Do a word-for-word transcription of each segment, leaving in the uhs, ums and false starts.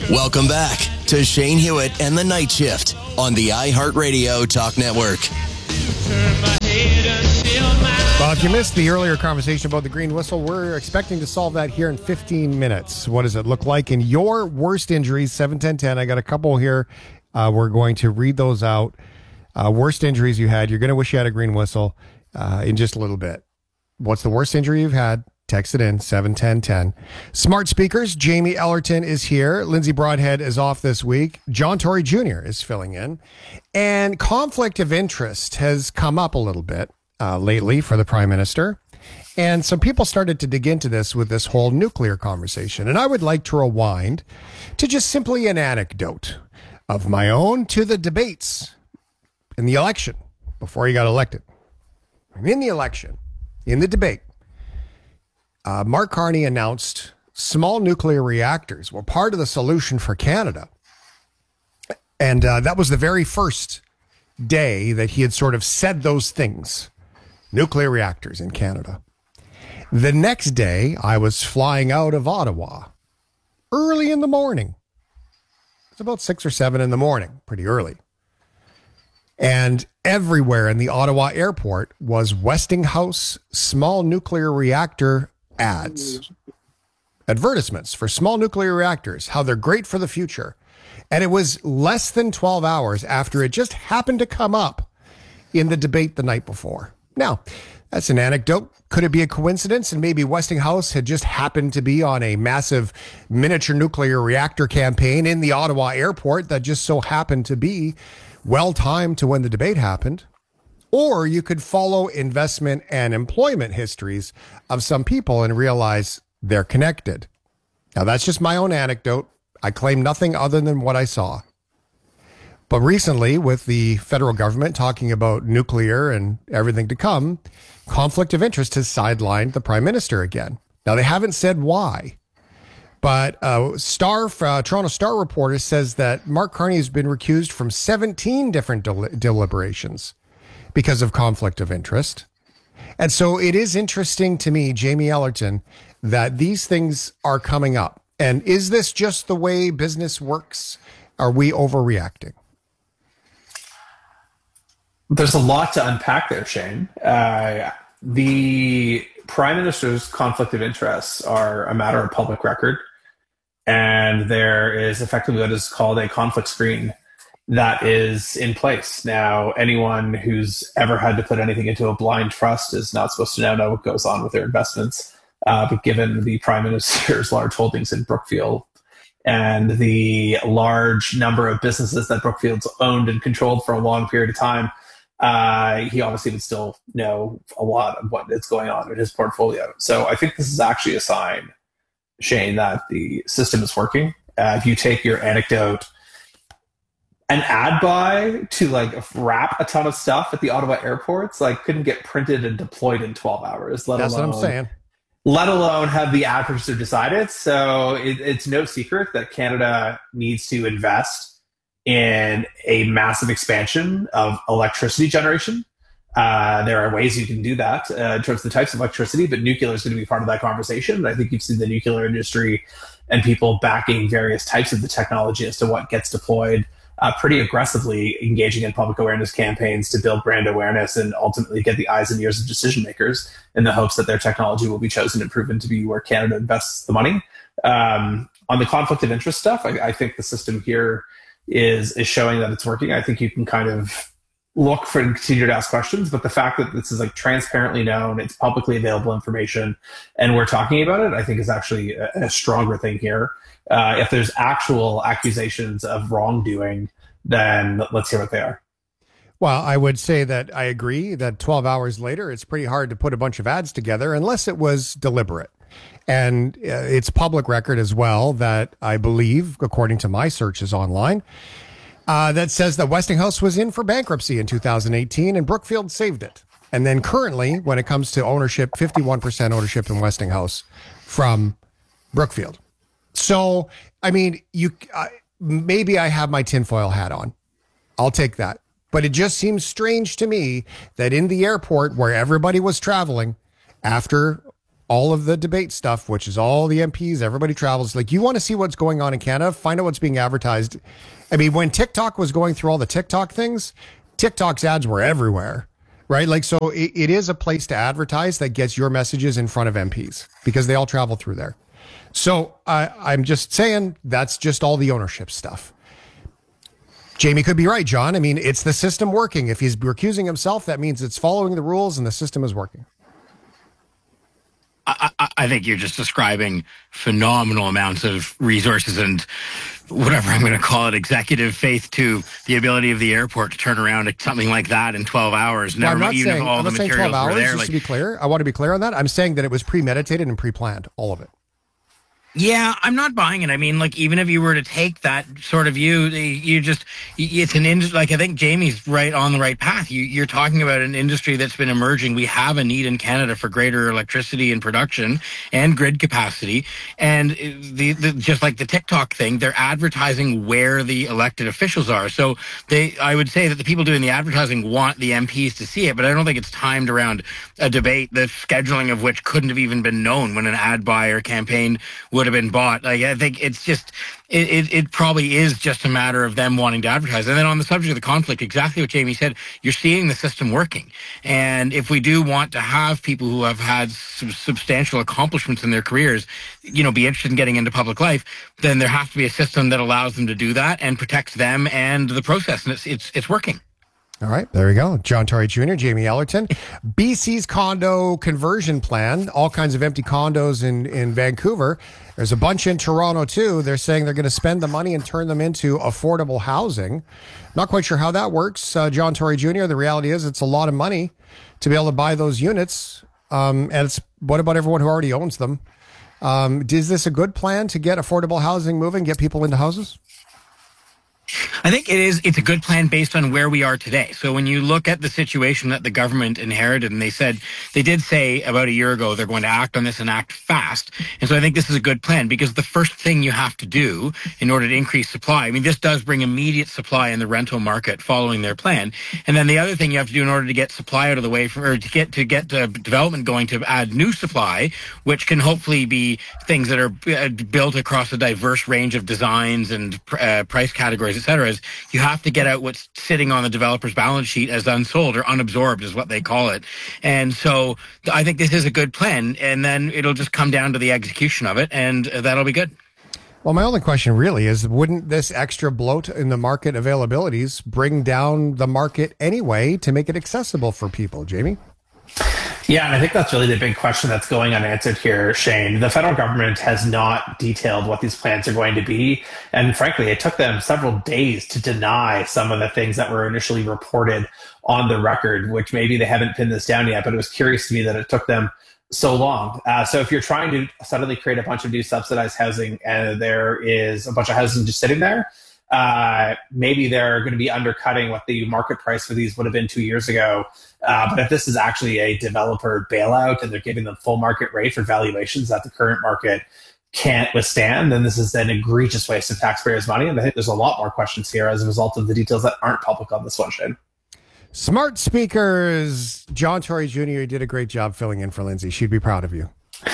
Welcome back to Shane Hewitt and the Night Shift on the iHeartRadio Talk Network. Well, if you missed the earlier conversation about the green whistle, we're expecting to solve that here in fifteen minutes. What does it look like in your worst injuries? seven ten ten. I got a couple here. Uh, we're going to read those out. Uh, worst injuries you had. You're going to wish you had a green whistle uh, in just a little bit. What's the worst injury you've had? Text it in, seven ten ten. Smart speakers, Jamie Ellerton is here. Lindsay Broadhead is off this week. John Tory Junior is filling in. And conflict of interest has come up a little bit uh, lately for the Prime Minister. And some people started to dig into this with this whole nuclear conversation. And I would like to rewind to just simply an anecdote of my own to the debates in the election before he got elected. And in the election, in the debate, Uh, Mark Carney announced small nuclear reactors were part of the solution for Canada. And uh, that was the very first day that he had sort of said those things, nuclear reactors in Canada. The next day, I was flying out of Ottawa early in the morning. It's about six or seven in the morning, pretty early. And everywhere in the Ottawa airport was Westinghouse small nuclear reactor ads, advertisements for small nuclear reactors, how they're great for the future. And it was less than twelve hours after it just happened to come up in the debate the night before. Now, that's an anecdote. Could it be a coincidence? And maybe Westinghouse had just happened to be on a massive miniature nuclear reactor campaign in the Ottawa airport that just so happened to be well timed to when the debate happened. Or you could follow investment and employment histories of some people and realize they're connected. Now, that's just my own anecdote. I claim nothing other than what I saw. But recently, with the federal government talking about nuclear and everything to come, conflict of interest has sidelined the Prime Minister again. Now, they haven't said why. But uh, Star, uh, Toronto Star reporter says that Mark Carney has been recused from seventeen different del- deliberations because of conflict of interest. And so it is interesting to me, Jamie Ellerton, that these things are coming up. And is this just the way business works? Are we overreacting? There's a lot to unpack there, Shane. Uh, the Prime Minister's conflict of interests are a matter of public record. And there is effectively what is called a conflict screen that is in place. Now, anyone who's ever had to put anything into a blind trust is not supposed to now know what goes on with their investments. Uh, but given the Prime Minister's large holdings in Brookfield and the large number of businesses that Brookfield's owned and controlled for a long period of time, uh, he obviously would still know a lot of what is going on in his portfolio. So I think this is actually a sign, Shane, that the system is working. Uh, if you take your anecdote, an ad buy to like wrap a ton of stuff at the Ottawa airports, like couldn't get printed and deployed in twelve hours. Let That's alone, what I'm saying. Let alone have the ad purchaser decided. So it, it's no secret that Canada needs to invest in a massive expansion of electricity generation. Uh, there are ways you can do that uh, in terms of the types of electricity, but nuclear is going to be part of that conversation. I think you've seen the nuclear industry and people backing various types of the technology as to what gets deployed, uh, pretty aggressively engaging in public awareness campaigns to build brand awareness and ultimately get the eyes and ears of decision makers in the hopes that their technology will be chosen and proven to be where Canada invests the money. Um, on the conflict of interest stuff, I, I think the system here is is showing that it's working. I think you can kind of look for and continue to ask questions, but the fact that this is like transparently known, it's publicly available information, and we're talking about it, I think is actually a, a stronger thing here. Uh, if there's actual accusations of wrongdoing, then let's hear what they are. Well, I would say that I agree that twelve hours later, it's pretty hard to put a bunch of ads together unless it was deliberate. And uh, it's public record as well that I believe, according to my searches online, uh, that says that Westinghouse was in for bankruptcy in two thousand eighteen and Brookfield saved it. And then currently, when it comes to ownership, fifty-one percent ownership in Westinghouse from Brookfield. So, I mean, you uh, maybe I have my tinfoil hat on. I'll take that. But it just seems strange to me that in the airport where everybody was traveling after all of the debate stuff, which is all the M Ps, everybody travels. Like, you want to see what's going on in Canada, find out what's being advertised. I mean, when TikTok was going through all the TikTok things, TikTok's ads were everywhere, right? Like, so it, it is a place to advertise that gets your messages in front of M Ps because they all travel through there. So uh, I'm just saying that's just all the ownership stuff. Jamie could be right, John. I mean, it's the system working. If he's recusing himself, that means it's following the rules and the system is working. I, I, I think you're just describing phenomenal amounts of resources and whatever I'm going to call it, executive faith to the ability of the airport to turn around something like that in twelve hours. Never well, mind, even saying, if all I'm the not saying materials twelve hours, were there. just Like, to be clear, I want to be clear on that. I'm saying that it was premeditated and pre-planned, all of it. yeah, I'm not buying it. I mean, like, even if you were to take that sort of view, you just, it's an industry, like, I think Jamie's right on the right path. You, you're talking about an industry that's been emerging. We have a need in Canada for greater electricity and production and grid capacity. And the, the just like the TikTok thing, they're advertising where the elected officials are. So they, I would say that the people doing the advertising want the M Ps to see it, but I don't think it's timed around a debate, the scheduling of which couldn't have even been known when an ad buy or campaign would have been bought. Like, I think it's just, it, it, it probably is just a matter of them wanting to advertise. And then on the subject of the conflict, exactly what Jamie said, you're seeing the system working. And if we do want to have people who have had sub- substantial accomplishments in their careers, you know, be interested in getting into public life, then there has to be a system that allows them to do that and protects them and the process. And it's, it's, it's working. All right, there we go. John Tory Junior, Jamie Ellerton. B C's condo conversion plan, all kinds of empty condos in, in Vancouver. There's a bunch in Toronto, too. They're saying they're going to spend the money and turn them into affordable housing. Not quite sure how that works, uh, John Tory Junior The reality is it's a lot of money to be able to buy those units. Um, and it's what about everyone who already owns them? Um, is this a good plan to get affordable housing moving, get people into houses? I think it is. It's a good plan based on where we are today. So when you look at the situation that the government inherited, and they said, they did say about a year ago, they're going to act on this and act fast. And so I think this is a good plan because the first thing you have to do in order to increase supply, I mean, this does bring immediate supply in the rental market following their plan. And then the other thing you have to do in order to get supply out of the way for, or to get, to get uh, development going to add new supply, which can hopefully be things that are uh, built across a diverse range of designs and uh, price categories, et cetera, is you have to get out what's sitting on the developer's balance sheet as unsold or unabsorbed is what they call it. And so I think this is a good plan, and then it'll just come down to the execution of it, and that'll be good. Well, my only question really is, wouldn't this extra bloat in the market availabilities bring down the market anyway to make it accessible for people, Jamie? Yeah, and I think that's really the big question that's going unanswered here, Shane. The federal government has not detailed what these plans are going to be. And frankly, it took them several days to deny some of the things that were initially reported on the record, which maybe they haven't pinned this down yet, but it was curious to me that it took them so long. Uh, so if you're trying to suddenly create a bunch of new subsidized housing and there is a bunch of housing just sitting there, uh, maybe they're going to be undercutting what the market price for these would have been two years ago. Uh, but if this is actually a developer bailout and they're giving them full market rate for valuations that the current market can't withstand, then this is an egregious waste of taxpayers' money. And I think there's a lot more questions here as a result of the details that aren't public on this one, Shane. Smart speakers. John Tory Junior, you did a great job filling in for Lindsay. She'd be proud of you.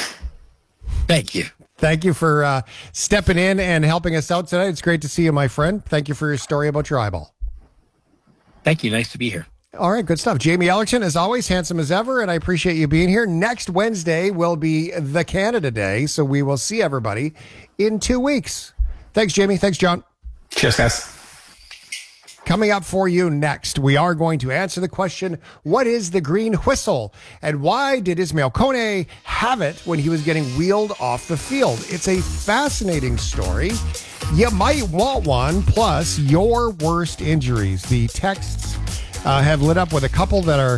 Thank you. Thank you for uh, stepping in and helping us out tonight. It's great to see you, my friend. Thank you for your story about your eyeball. Thank you. Nice to be here. All right, good stuff. Jamie Ellerton, as always, handsome as ever, and I appreciate you being here. Next Wednesday will be the Canada Day, so we will see everybody in two weeks. Thanks, Jamie. Thanks, John. Cheers, guys. Coming up for you next, we are going to answer the question, what is the green whistle? And why did Ismail Kone have it when he was getting wheeled off the field? It's a fascinating story. You might want one, plus your worst injuries. The texts uh, have lit up with a couple that are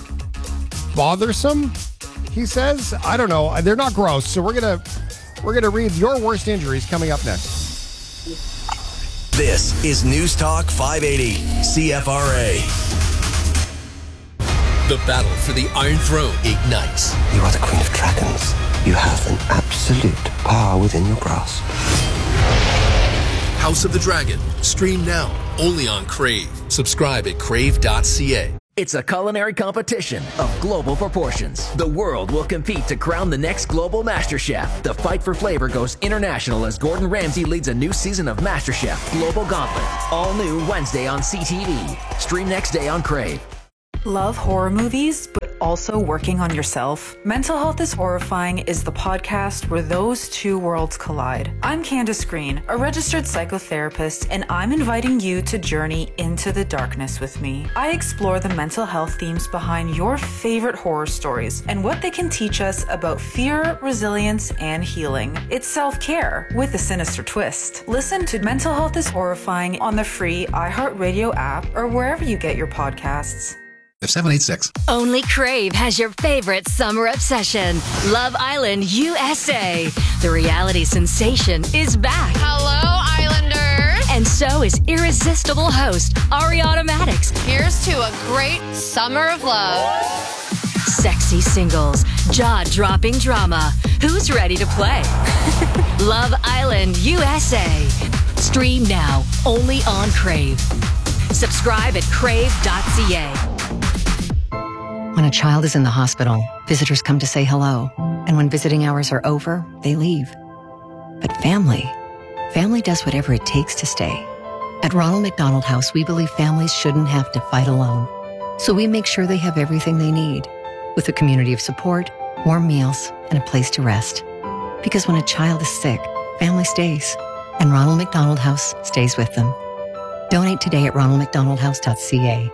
bothersome, he says. I don't know. They're not gross, so we're going to we're gonna read your worst injuries coming up next. This is News Talk five eighty, C F R A. The battle for the Iron Throne ignites. You are the Queen of Dragons. You have an absolute power within your grasp. House of the Dragon. Stream now, only on Crave. Subscribe at crave dot c a. It's a culinary competition of global proportions. The world will compete to crown the next global MasterChef. The fight for flavor goes international as Gordon Ramsay leads a new season of MasterChef Global Gauntlet. All new Wednesday on C T V. Stream next day on Crave. Love horror movies, but also working on yourself? Mental Health is Horrifying is the podcast where those two worlds collide. I'm Candace Green, a registered psychotherapist, and I'm inviting you to journey into the darkness with me. I explore the mental health themes behind your favorite horror stories and what they can teach us about fear, resilience, and healing. It's self-care with a sinister twist. Listen to Mental Health is Horrifying on the free iHeartRadio app or wherever you get your podcasts. seven eight six. Only Crave has your favorite summer obsession. Love Island U S A. The reality sensation is back. Hello, Islanders. And so is irresistible host Ariana Madix. Here's to a great summer of love. Sexy singles, jaw-dropping drama. Who's ready to play? Love Island U S A. Stream now, only on Crave. Subscribe at crave dot c a. When a child is in the hospital, visitors come to say hello. And when visiting hours are over, they leave. But family, family does whatever it takes to stay. At Ronald McDonald House, we believe families shouldn't have to fight alone. So we make sure they have everything they need, with a community of support, warm meals, and a place to rest. Because when a child is sick, family stays. And Ronald McDonald House stays with them. Donate today at ronald mcdonald house dot c a.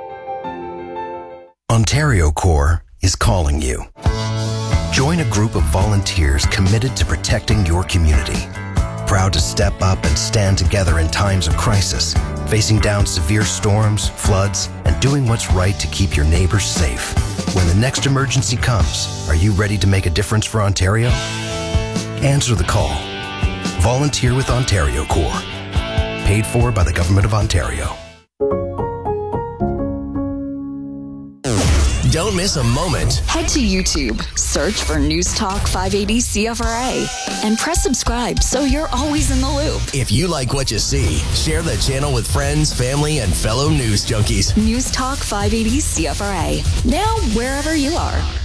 Ontario Corps is calling you. Join a group of volunteers committed to protecting your community. Proud to step up and stand together in times of crisis, facing down severe storms, floods, and doing what's right to keep your neighbors safe. When the next emergency comes, are you ready to make a difference for Ontario? Answer the call. Volunteer with Ontario Corps. Paid for by the Government of Ontario. Don't miss a moment. Head to YouTube, search for News Talk five eighty C F R A, and press subscribe so you're always in the loop. If you like what you see, share the channel with friends, family, and fellow news junkies. News Talk five eighty C F R A, now wherever you are.